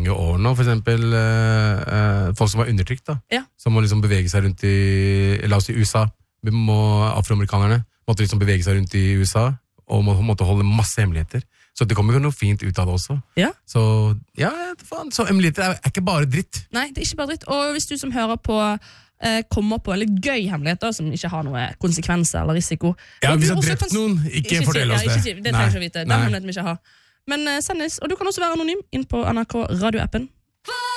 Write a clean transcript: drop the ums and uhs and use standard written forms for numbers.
mange år nå, for eksempel folk som var undertrykt da, som må liksom bevege seg rundt la oss si USA, afroamerikanerne måtte liksom bevege seg rundt i USA, og måtte holde masse hemmeligheter. Så det kommer jo noe fint ut av det også. Ja. Så, faen, så hemmeligheter er ikke bare dritt. Nei, det er ikke bare dritt. Og hvis du som hører på kommer på eller gøy hemmeligheter som ikke har noen konsekvenser eller risiko. Ja, hvis du har drept noen, ikke fortell oss det. Det trenger ikke å vite. Den hemmeligheten vi ikke har. Men sendes, og du kan også være anonym inn på NRK radioappen.